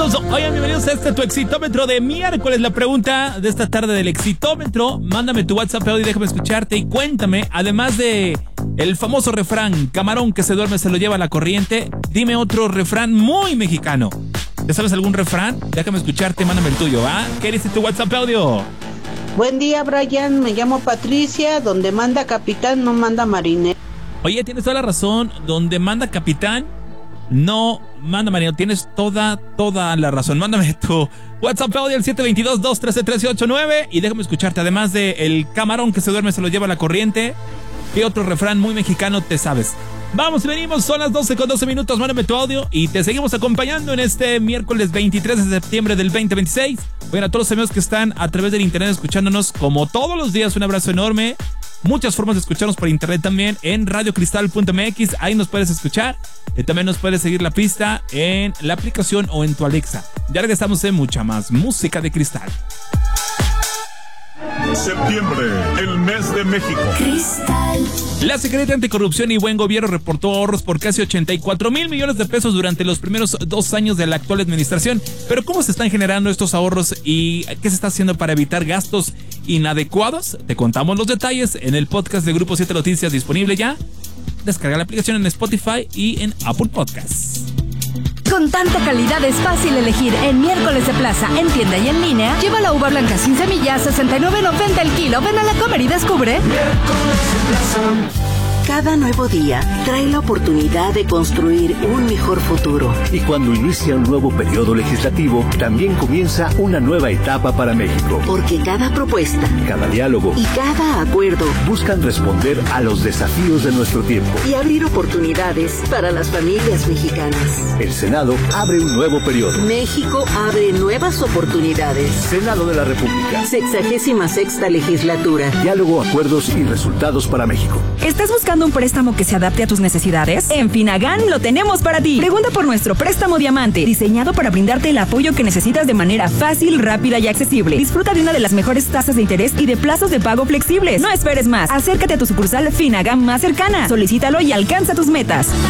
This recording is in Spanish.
Bienvenidos, oigan, bienvenidos a tu Exitómetro de miércoles. La pregunta de esta tarde del Exitómetro: mándame tu WhatsApp y déjame escucharte y cuéntame, además de el famoso refrán, camarón que se duerme se lo lleva la corriente, dime otro refrán muy mexicano. ¿Ya sabes algún refrán? Déjame escucharte, mándame el tuyo, ¿va? ¿Qué dice tu WhatsApp audio? Buen día, Brian, me llamo Patricia, donde manda capitán no manda marinero. Oye, tienes toda la razón, donde manda capitán no manda marinero, tienes toda la razón. Mándame tu WhatsApp audio al 722-213-1389 y déjame escucharte, además de el camarón que se duerme se lo lleva la corriente, ¿qué otro refrán muy mexicano te sabes? Vamos y venimos, son las 12:12, mándame tu audio y te seguimos acompañando en este miércoles 23 de septiembre del 2026. Bueno, a todos los amigos que están a través del internet escuchándonos como todos los días, un abrazo enorme. Muchas formas de escucharnos por internet también en radiocristal.mx, ahí nos puedes escuchar. También nos puedes seguir la pista en la aplicación o en tu Alexa. Ya regresamos en mucha más música de cristal. Septiembre, el mes de México. Cristal. La Secretaría de Anticorrupción y Buen Gobierno reportó ahorros por casi 84 mil millones de pesos durante los primeros 2 años de la actual administración. Pero ¿cómo se están generando estos ahorros y qué se está haciendo para evitar gastos inadecuados? Te contamos los detalles en el podcast de Grupo 7 Noticias, disponible ya. Descarga la aplicación en Spotify y en Apple Podcasts. Con tanta calidad es fácil elegir. En miércoles de plaza, en tienda y en línea, lleva la uva blanca sin semillas, $69.90 el kilo. Ven a la Comer y descubre. Miércoles de plaza. Cada nuevo día trae la oportunidad de construir un mejor futuro. Y cuando inicia un nuevo periodo legislativo, también comienza una nueva etapa para México. Porque cada propuesta, cada diálogo y cada acuerdo buscan responder a los desafíos de nuestro tiempo y abrir oportunidades para las familias mexicanas. El Senado abre un nuevo periodo. México abre nuevas oportunidades. Senado de la República. 66ª legislatura. Diálogo, acuerdos y resultados para México. ¿Estás buscando un préstamo que se adapte a tus necesidades? En Finagán lo tenemos para ti. Pregunta por nuestro préstamo Diamante, diseñado para brindarte el apoyo que necesitas de manera fácil, rápida y accesible. Disfruta de una de las mejores tasas de interés y de plazos de pago flexibles. No esperes más. Acércate a tu sucursal Finagán más cercana. Solicítalo y alcanza tus metas.